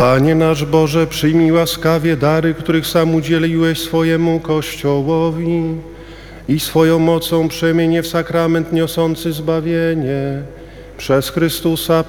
Panie nasz Boże, przyjmij łaskawie dary, których sam udzieliłeś swojemu Kościołowi i swoją mocą przemień je w sakrament niosący zbawienie. Przez Chrystusa